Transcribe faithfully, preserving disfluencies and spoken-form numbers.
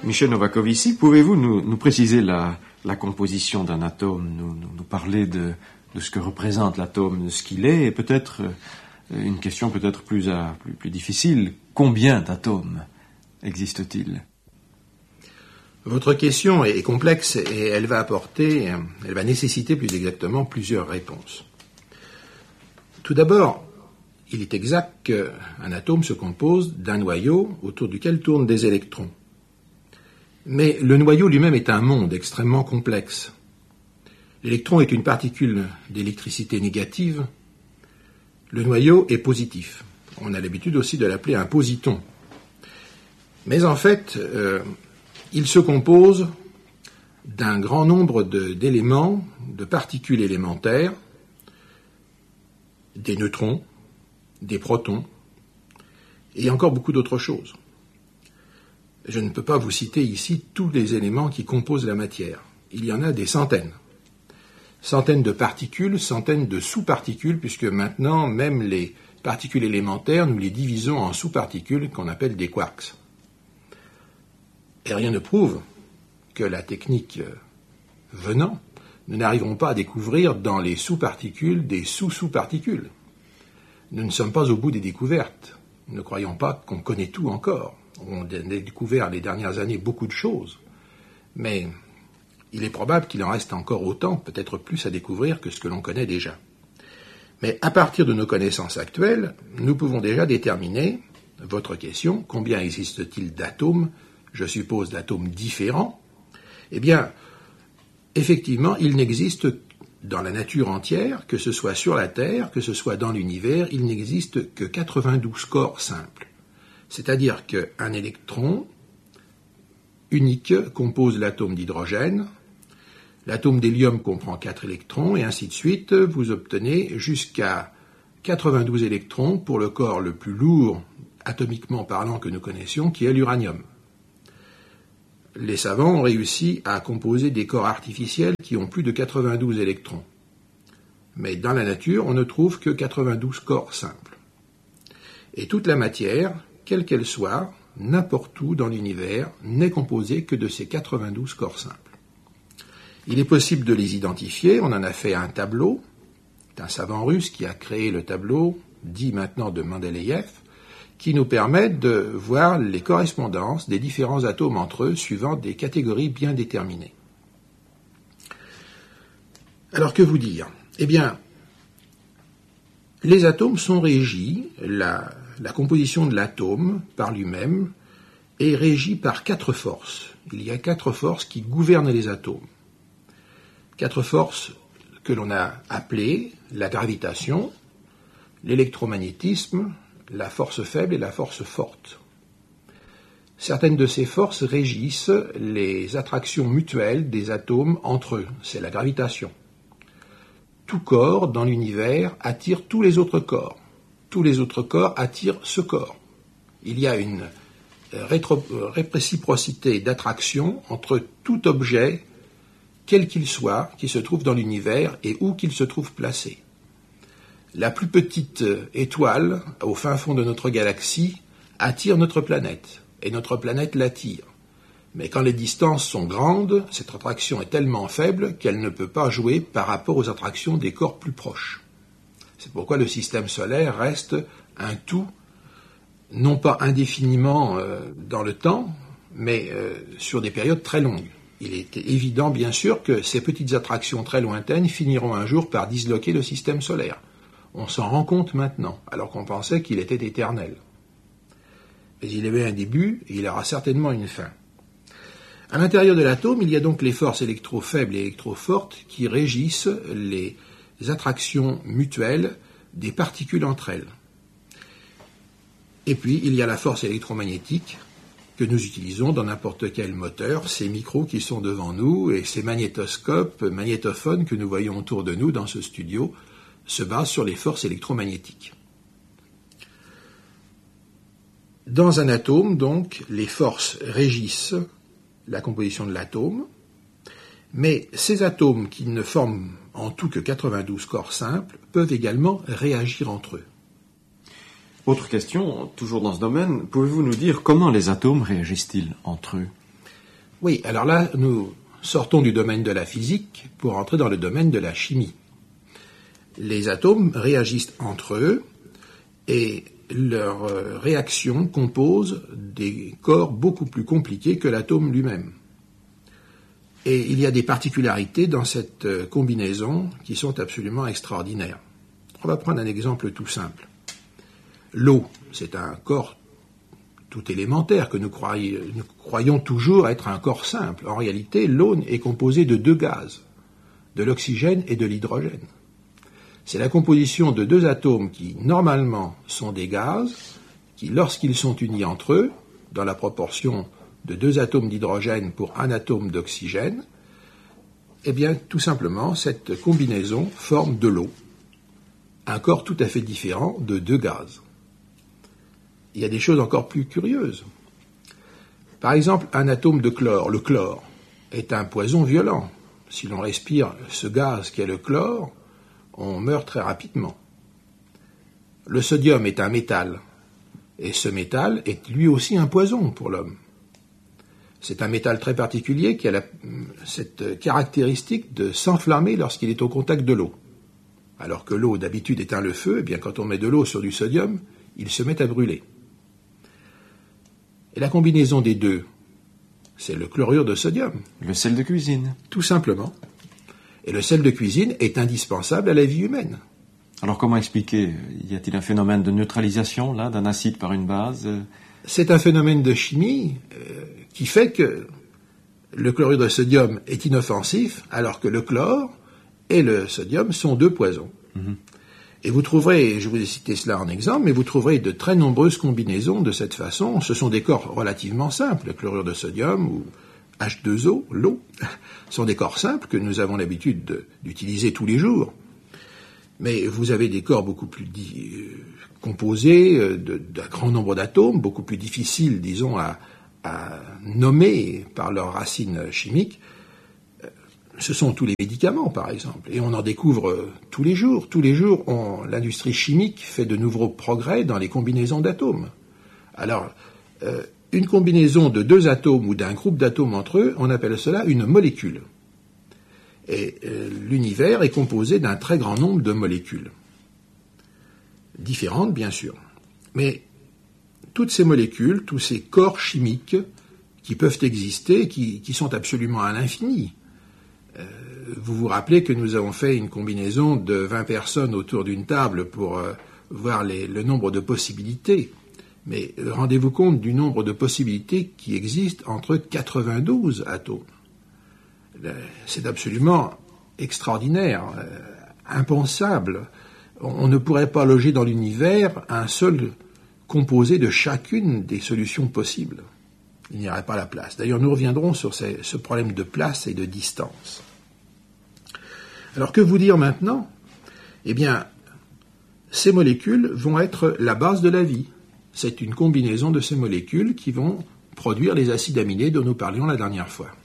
Michel Novakovici, pouvez-vous nous, nous préciser la, la composition d'un atome, nous, nous, nous parler de, de ce que représente l'atome, de ce qu'il est, et peut-être euh, une question peut-être plus, à, plus, plus difficile, combien d'atomes existe-t-il? Votre question est complexe et elle va apporter, elle va nécessiter plus exactement plusieurs réponses. Tout d'abord, il est exact qu'un atome se compose d'un noyau autour duquel tournent des électrons. Mais le noyau lui-même est un monde extrêmement complexe. L'électron est une particule d'électricité négative. Le noyau est positif. On a l'habitude aussi de l'appeler un positon. Mais en fait, euh, il se compose d'un grand nombre de, d'éléments, de particules élémentaires, des neutrons, des protons, et encore beaucoup d'autres choses. Je ne peux pas vous citer ici tous les éléments qui composent la matière. Il y en a des centaines. Centaines de particules, centaines de sous-particules, puisque maintenant, même les particules élémentaires, nous les divisons en sous-particules qu'on appelle des quarks. Et rien ne prouve que la technique venant, nous n'arriverons pas à découvrir dans les sous-particules des sous-sous-particules. Nous ne sommes pas au bout des découvertes. Nous ne croyons pas qu'on connaît tout encore. On a découvert les dernières années beaucoup de choses, mais il est probable qu'il en reste encore autant, peut-être plus à découvrir que ce que l'on connaît déjà. Mais à partir de nos connaissances actuelles, nous pouvons déjà déterminer, votre question, combien existe-t-il d'atomes, je suppose d'atomes différents? Eh bien, effectivement, il n'existe dans la nature entière, que ce soit sur la Terre, que ce soit dans l'univers, il n'existe que quatre-vingt-douze corps simples. C'est-à-dire qu'un électron unique compose l'atome d'hydrogène, l'atome d'hélium comprend quatre électrons, et ainsi de suite, vous obtenez jusqu'à quatre-vingt-douze électrons pour le corps le plus lourd, atomiquement parlant, que nous connaissions, qui est l'uranium. Les savants ont réussi à composer des corps artificiels qui ont plus de quatre-vingt-douze électrons. Mais dans la nature, on ne trouve que quatre-vingt-douze corps simples. Et toute la matière, quelle qu'elle soit, n'importe où dans l'univers, n'est composée que de ces quatre-vingt-douze corps simples. Il est possible de les identifier, on en a fait un tableau. C'est un savant russe qui a créé le tableau, dit maintenant de Mendeleïev, qui nous permettent de voir les correspondances des différents atomes entre eux suivant des catégories bien déterminées. Alors que vous dire? Eh bien, les atomes sont régis, la, la composition de l'atome par lui-même est régie par quatre forces. Il y a quatre forces qui gouvernent les atomes. Quatre forces que l'on a appelées la gravitation, l'électromagnétisme, la force faible et la force forte. Certaines de ces forces régissent les attractions mutuelles des atomes entre eux. C'est la gravitation. Tout corps dans l'univers attire tous les autres corps. Tous les autres corps attirent ce corps. Il y a une rétro- réciprocité d'attraction entre tout objet, quel qu'il soit, qui se trouve dans l'univers et où qu'il se trouve placé. La plus petite étoile, au fin fond de notre galaxie, attire notre planète, et notre planète l'attire. Mais quand les distances sont grandes, cette attraction est tellement faible qu'elle ne peut pas jouer par rapport aux attractions des corps plus proches. C'est pourquoi le système solaire reste un tout, non pas indéfiniment euh, dans le temps, mais euh, sur des périodes très longues. Il est évident, bien sûr, que ces petites attractions très lointaines finiront un jour par disloquer le système solaire. On s'en rend compte maintenant, alors qu'on pensait qu'il était éternel. Mais il avait un début et il aura certainement une fin. À l'intérieur de l'atome, il y a donc les forces électro-faibles et électro-fortes qui régissent les attractions mutuelles des particules entre elles. Et puis, il y a la force électromagnétique que nous utilisons dans n'importe quel moteur, ces micros qui sont devant nous et ces magnétoscopes, magnétophones que nous voyons autour de nous dans ce studio, se basent sur les forces électromagnétiques. Dans un atome, donc, les forces régissent la composition de l'atome, mais ces atomes qui ne forment en tout que quatre-vingt-douze corps simples peuvent également réagir entre eux. Autre question, toujours dans ce domaine, pouvez-vous nous dire comment les atomes réagissent-ils entre eux? Oui, alors là, nous sortons du domaine de la physique pour entrer dans le domaine de la chimie. Les atomes réagissent entre eux et leurs réactions composent des corps beaucoup plus compliqués que l'atome lui-même. Et il y a des particularités dans cette combinaison qui sont absolument extraordinaires. On va prendre un exemple tout simple. L'eau, c'est un corps tout élémentaire que nous croyons, nous croyons toujours être un corps simple. En réalité, l'eau est composée de deux gaz, de l'oxygène et de l'hydrogène. C'est la composition de deux atomes qui, normalement, sont des gaz, qui, lorsqu'ils sont unis entre eux, dans la proportion de deux atomes d'hydrogène pour un atome d'oxygène, eh bien, tout simplement, cette combinaison forme de l'eau, un corps tout à fait différent de deux gaz. Il y a des choses encore plus curieuses. Par exemple, un atome de chlore, le chlore, est un poison violent. Si l'on respire ce gaz qu'est le chlore, on meurt très rapidement. Le sodium est un métal, et ce métal est lui aussi un poison pour l'homme. C'est un métal très particulier qui a la, cette caractéristique de s'enflammer lorsqu'il est au contact de l'eau. Alors que l'eau d'habitude éteint le feu, eh bien quand on met de l'eau sur du sodium, il se met à brûler. Et la combinaison des deux, c'est le chlorure de sodium. Le sel de cuisine. Tout simplement. Et le sel de cuisine est indispensable à la vie humaine. Alors comment expliquer? Y a-t-il un phénomène de neutralisation, là, d'un acide par une base? C'est un phénomène de chimie euh, qui fait que le chlorure de sodium est inoffensif, alors que le chlore et le sodium sont deux poisons. Mm-hmm. Et vous trouverez, je vous ai cité cela en exemple, mais vous trouverez de très nombreuses combinaisons de cette façon. Ce sont des corps relativement simples, le chlorure de sodium ou H deux O, l'eau, sont des corps simples que nous avons l'habitude de, d'utiliser tous les jours. Mais vous avez des corps beaucoup plus di- composés, de, d'un grand nombre d'atomes, beaucoup plus difficiles, disons, à, à nommer par leurs racines chimiques. Ce sont tous les médicaments, par exemple, et on en découvre tous les jours. Tous les jours, on, l'industrie chimique fait de nouveaux progrès dans les combinaisons d'atomes. Alors, euh, une combinaison de deux atomes ou d'un groupe d'atomes entre eux, on appelle cela une molécule. Et euh, l'univers est composé d'un très grand nombre de molécules. Différentes, bien sûr. Mais toutes ces molécules, tous ces corps chimiques qui peuvent exister, qui, qui sont absolument à l'infini. Euh, vous vous rappelez que nous avons fait une combinaison de vingt personnes autour d'une table pour euh, voir les, le nombre de possibilités. Mais rendez-vous compte du nombre de possibilités qui existent entre quatre-vingt-douze atomes. C'est absolument extraordinaire, euh, impensable. On ne pourrait pas loger dans l'univers un seul composé de chacune des solutions possibles. Il n'y aurait pas la place. D'ailleurs, nous reviendrons sur ces, ce problème de place et de distance. Alors, que vous dire maintenant? Eh bien, ces molécules vont être la base de la vie. C'est une combinaison de ces molécules qui vont produire les acides aminés dont nous parlions la dernière fois.